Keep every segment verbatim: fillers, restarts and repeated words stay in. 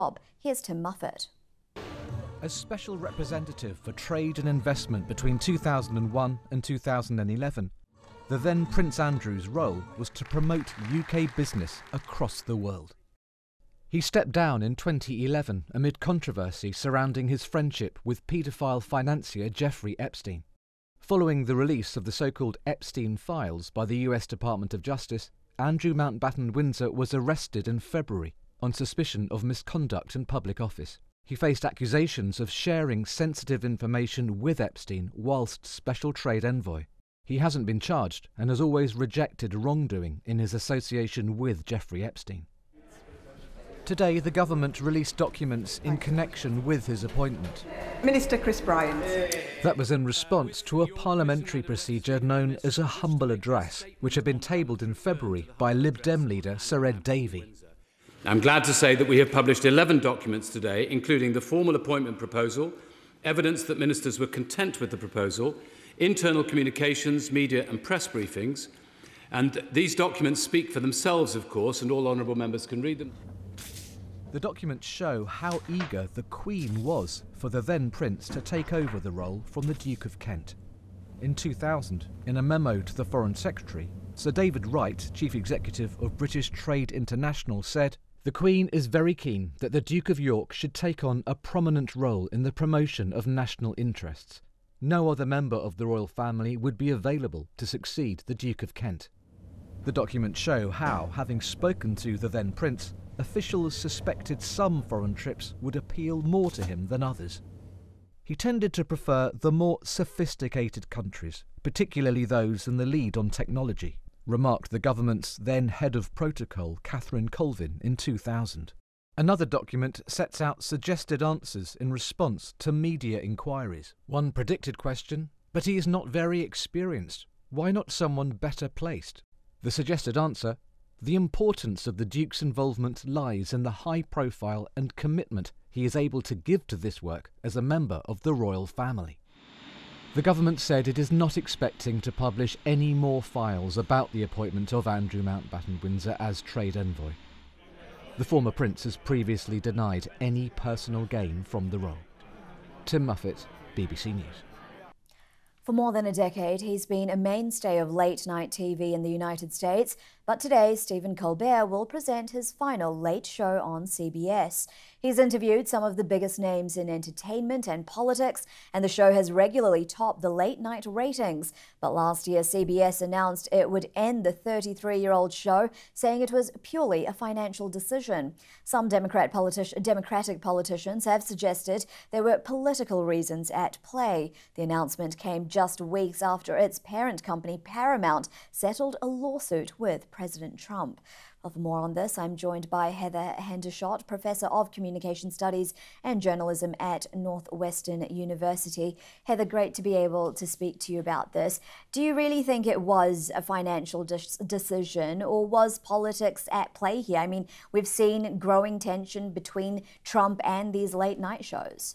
Here's Tim Muffet. As special representative for trade and investment between two thousand one and two thousand eleven, the then Prince Andrew's role was to promote U K business across the world. He stepped down in twenty eleven amid controversy surrounding his friendship with paedophile financier Jeffrey Epstein. Following the release of the so-called Epstein files by the U S Department of Justice, Andrew Mountbatten Windsor was arrested in February on suspicion of misconduct in public office. He faced accusations of sharing sensitive information with Epstein whilst Special Trade Envoy. He hasn't been charged and has always rejected wrongdoing in his association with Jeffrey Epstein. Today, the government released documents in connection with his appointment. Minister Chris Bryant. That was in response to a parliamentary procedure known as a humble address, which had been tabled in February by Lib Dem leader Sir Ed Davey. I'm glad to say that we have published eleven documents today, including the formal appointment proposal, evidence that ministers were content with the proposal, internal communications, media and press briefings. And these documents speak for themselves, of course, and all honourable members can read them. The documents show how eager the Queen was for the then Prince to take over the role from the Duke of Kent. In two thousand, in a memo to the Foreign Secretary, Sir David Wright, Chief Executive of British Trade International, said, "The Queen is very keen that the Duke of York should take on a prominent role in the promotion of national interests. No other member of the royal family would be available to succeed the Duke of Kent." The documents show how, having spoken to the then Prince, officials suspected some foreign trips would appeal more to him than others. He tended to prefer the more sophisticated countries, particularly those in the lead on technology, remarked the government's then head of protocol, Catherine Colvin, in two thousand. Another document sets out suggested answers in response to media inquiries. One predicted question, "But he is not very experienced. Why not someone better placed?" The suggested answer, "The importance of the Duke's involvement lies in the high profile and commitment he is able to give to this work as a member of the royal family." The government said it is not expecting to publish any more files about the appointment of Andrew Mountbatten Windsor as Trade Envoy. The former Prince has previously denied any personal gain from the role. Tim Muffet, B B C News. For more than a decade, he's been a mainstay of late-night T V in the United States, but today Stephen Colbert will present his final late show on C B S. He's interviewed some of the biggest names in entertainment and politics, and the show has regularly topped the late-night ratings. But last year, C B S announced it would end the thirty-three-year-old show, saying it was purely a financial decision. Some Democrat politi- Democratic politicians have suggested there were political reasons at play. The announcement came just weeks after its parent company, Paramount, settled a lawsuit with President Trump. Well, for more on this, I'm joined by Heather Hendershot, Professor of Communication Studies and Journalism at Northwestern University. Heather, great to be able to speak to you about this. Do you really think it was a financial de- decision, or was politics at play here? I mean, we've seen growing tension between Trump and these late night shows.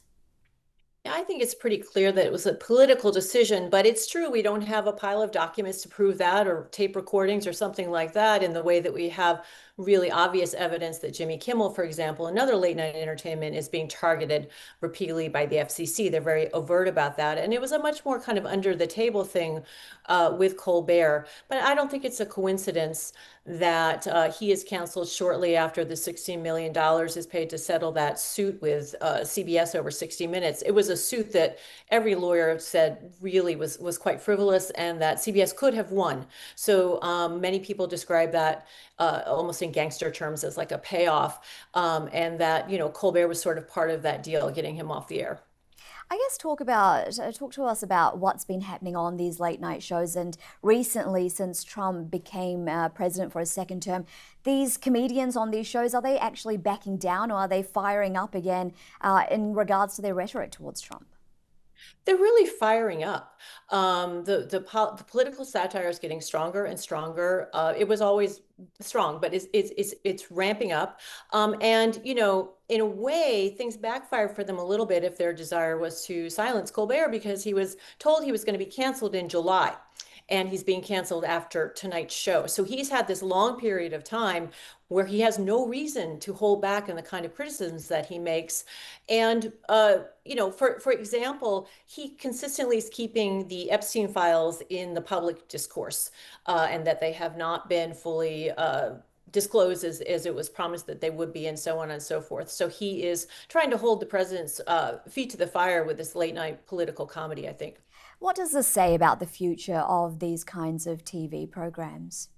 I think it's pretty clear that it was a political decision, but it's true we don't have a pile of documents to prove that, or tape recordings or something like that, in the way that we have really obvious evidence that Jimmy Kimmel, for example, another late night entertainment, is being targeted repeatedly by the F C C. They're very overt about that. And it was a much more kind of under the table thing uh, with Colbert. But I don't think it's a coincidence that uh, he is canceled shortly after the sixteen million dollars is paid to settle that suit with uh, C B S over sixty minutes. It was a suit that every lawyer said really was, was quite frivolous, and that C B S could have won. So um, many people describe that uh, almost in gangster terms as like a payoff, um, and that, you know, Colbert was sort of part of that deal, getting him off the air. I guess talk about uh, talk to us about what's been happening on these late night shows, and recently, since Trump became uh, president for a second term, these comedians on these shows, are they actually backing down, or are they firing up again uh, in regards to their rhetoric towards Trump? They're really firing up. Um, the, the, po the political satire is getting stronger and stronger. Uh, it was always strong, but it's, it's, it's, it's ramping up. Um, and, you know, in a way, things backfired for them a little bit if their desire was to silence Colbert, because he was told he was going to be canceled in July. And he's being canceled after tonight's show. So he's had this long period of time where he has no reason to hold back in the kind of criticisms that he makes. And, uh, you know, for, for example, he consistently is keeping the Epstein files in the public discourse, uh, and that they have not been fully uh, disclosed as, as it was promised that they would be, and so on and so forth. So he is trying to hold the president's uh, feet to the fire with this late night political comedy, I think. What does this say about the future of these kinds of T V programs?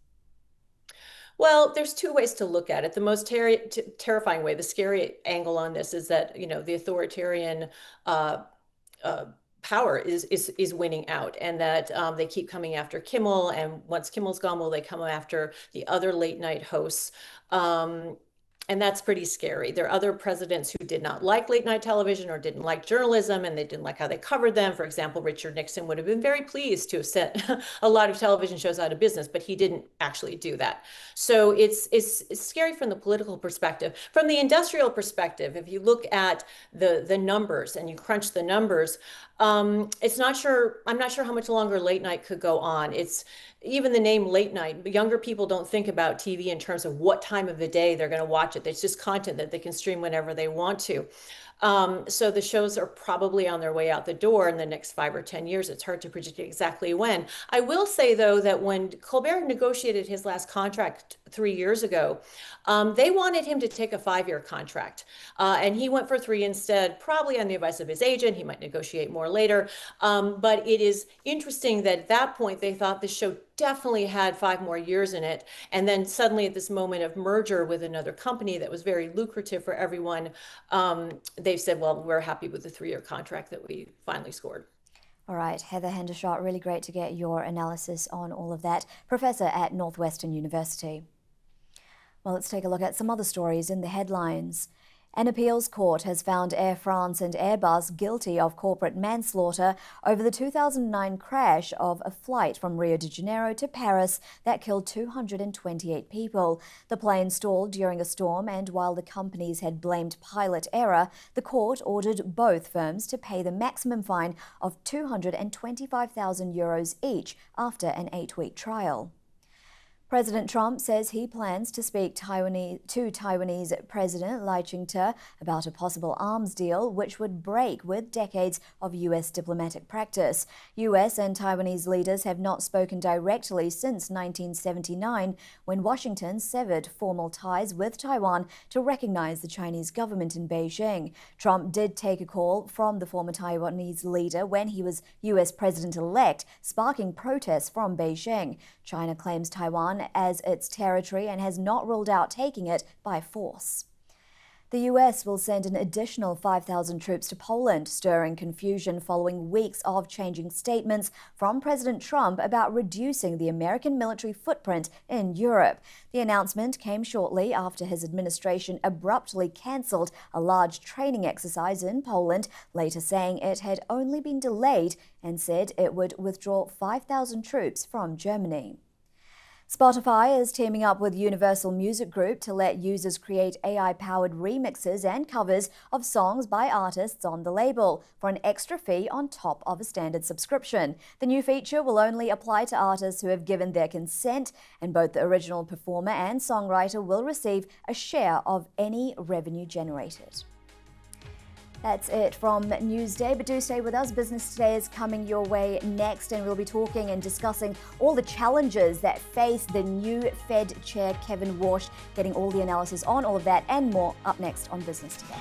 Well, there's two ways to look at it. The most ter terrifying way, the scary angle on this is that, you know, the authoritarian uh, uh, power is is is winning out, and that um, they keep coming after Kimmel, and once Kimmel's gone, will they come after the other late night hosts? Um, And that's pretty scary. There are other presidents who did not like late night television or didn't like journalism, and they didn't like how they covered them. For example, Richard Nixon would have been very pleased to have set a lot of television shows out of business, but he didn't actually do that. So it's, it's, it's scary from the political perspective. From the industrial perspective, if you look at the, the numbers and you crunch the numbers, um, it's not sure, I'm not sure how much longer late night could go on. It's even the name late night, younger people don't think about T V in terms of what time of the day they're going to watch it. It's just content that they can stream whenever they want to. Um, so the shows are probably on their way out the door in the next five or ten years. It's hard to predict exactly when. I will say, though, that when Colbert negotiated his last contract three years ago, um, they wanted him to take a five-year contract. Uh, and he went for three instead, probably on the advice of his agent. He might negotiate more later. Um, but it is interesting that at that point, they thought the show definitely had five more years in it. And then suddenly at this moment of merger with another company that was very lucrative for everyone, um, they've said, well, we're happy with the three-year contract that we finally scored. All right, Heather Hendershot, really great to get your analysis on all of that. Professor at Northwestern University. Well, let's take a look at some other stories in the headlines. An appeals court has found Air France and Airbus guilty of corporate manslaughter over the two thousand nine crash of a flight from Rio de Janeiro to Paris that killed two hundred twenty-eight people. The plane stalled during a storm, and while the companies had blamed pilot error, the court ordered both firms to pay the maximum fine of two hundred twenty-five thousand euros each after an eight-week trial. President Trump says he plans to speak Taiwanese, to Taiwanese President Lai Ching-te about a possible arms deal which would break with decades of U S diplomatic practice. U S and Taiwanese leaders have not spoken directly since nineteen seventy-nine, when Washington severed formal ties with Taiwan to recognize the Chinese government in Beijing. Trump did take a call from the former Taiwanese leader when he was U S president-elect, sparking protests from Beijing. China claims Taiwan as its territory and has not ruled out taking it by force. The U S will send an additional five thousand troops to Poland, stirring confusion following weeks of changing statements from President Trump about reducing the American military footprint in Europe. The announcement came shortly after his administration abruptly cancelled a large training exercise in Poland, later saying it had only been delayed, and said it would withdraw five thousand troops from Germany. Spotify is teaming up with Universal Music Group to let users create A I-powered remixes and covers of songs by artists on the label for an extra fee on top of a standard subscription. The new feature will only apply to artists who have given their consent, and both the original performer and songwriter will receive a share of any revenue generated. That's it from Newsday, but do stay with us. Business Today is coming your way next, and we'll be talking and discussing all the challenges that face the new Fed Chair Kevin Warsh, getting all the analysis on all of that and more up next on Business Today.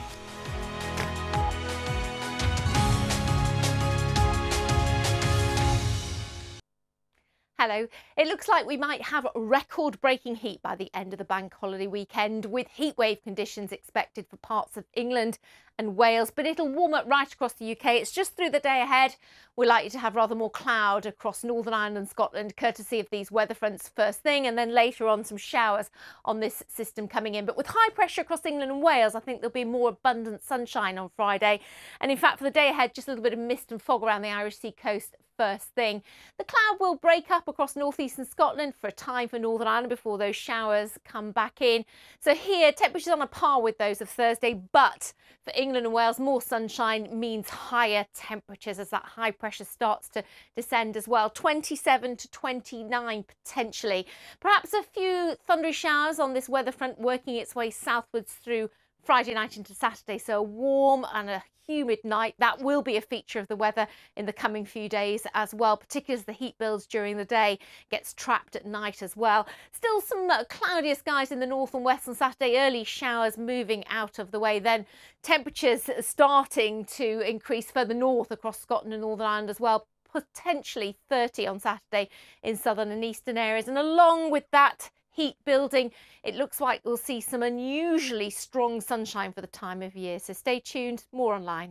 Hello. It looks like we might have record-breaking heat by the end of the bank holiday weekend, with heatwave conditions expected for parts of England and Wales, but it'll warm up right across the U K. It's just through the day ahead. We're likely to have rather more cloud across Northern Ireland and Scotland, courtesy of these weather fronts first thing, and then later on some showers on this system coming in. But with high pressure across England and Wales, I think there'll be more abundant sunshine on Friday. And in fact, for the day ahead, just a little bit of mist and fog around the Irish Sea coast first thing. The cloud will break up across northeastern Scotland for a time for Northern Ireland before those showers come back in. So here, temperatures on a par with those of Thursday, but for England and Wales, more sunshine means higher temperatures as that high pressure starts to descend as well. twenty-seven to twenty-nine potentially. Perhaps a few thundery showers on this weather front working its way southwards through Friday night into Saturday. So a warm and a humid night. That will be a feature of the weather in the coming few days as well, particularly as the heat builds during the day, gets trapped at night as well. Still some uh, cloudier skies in the north and west on Saturday, early showers moving out of the way. Then temperatures starting to increase further north across Scotland and Northern Ireland as well, potentially thirty on Saturday in southern and eastern areas. And along with that heat building, it looks like we'll see some unusually strong sunshine for the time of year. So stay tuned, more online.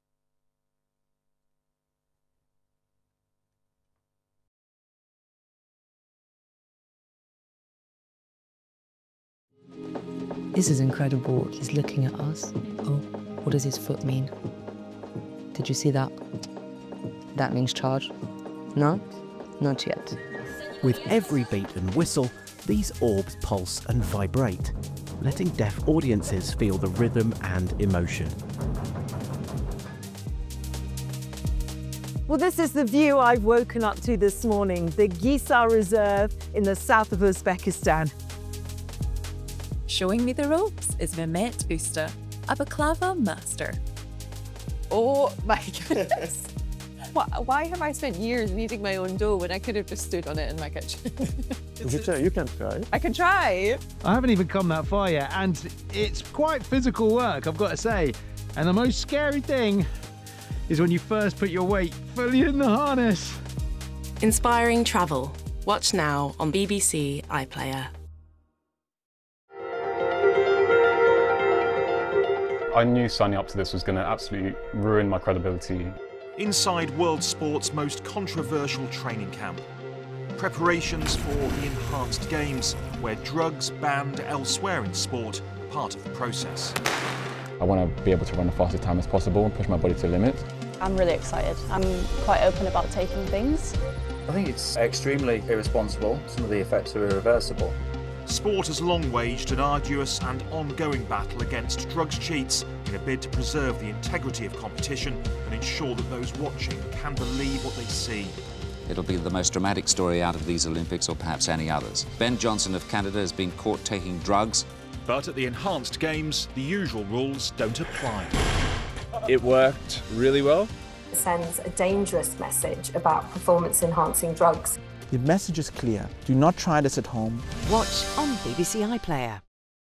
This is incredible. He's looking at us. Oh, what does his foot mean? Did you see that? That means charge. No? Not yet. With every beat and whistle, these orbs pulse and vibrate, letting deaf audiences feel the rhythm and emotion. Well, this is the view I've woken up to this morning, the Gisar Reserve in the south of Uzbekistan. Showing me the ropes is Mehmet Usta, a baklava master. Oh my goodness. Why have I spent years kneading my own dough when I could have just stood on it in my kitchen? You can try, you can try. I can try. I haven't even come that far yet, and it's quite physical work, I've got to say. And the most scary thing is when you first put your weight fully in the harness. Inspiring travel. Watch now on B B C iPlayer. I knew signing up to this was going to absolutely ruin my credibility. Inside world sport's most controversial training camp. Preparations for the Enhanced Games, where drugs banned elsewhere in sport are part of the process. I want to be able to run the fastest time as possible and push my body to the limit. I'm really excited. I'm quite open about taking things. I think it's extremely irresponsible. Some of the effects are irreversible. Sport has long waged an arduous and ongoing battle against drugs cheats in a bid to preserve the integrity of competition and ensure that those watching can believe what they see. It'll be the most dramatic story out of these Olympics, or perhaps any others. Ben Johnson of Canada has been caught taking drugs. But at the Enhanced Games, the usual rules don't apply. It worked really well. It sends a dangerous message about performance-enhancing drugs. The message is clear. Do not try this at home. Watch on B B C iPlayer.